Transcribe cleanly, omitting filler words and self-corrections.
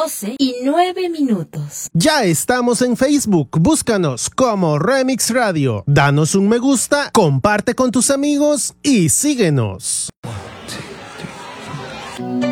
12:09. Ya estamos en Facebook, búscanos como Remix Radio. Danos un me gusta, comparte con tus amigos y síguenos. 1, 2, 3.